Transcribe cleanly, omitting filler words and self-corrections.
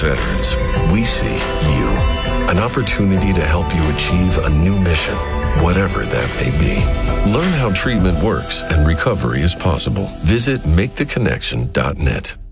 veterans, we see you. An opportunity to help you achieve a new mission, whatever that may be. Learn how treatment works and recovery is possible. Visit MakeTheConnection.net.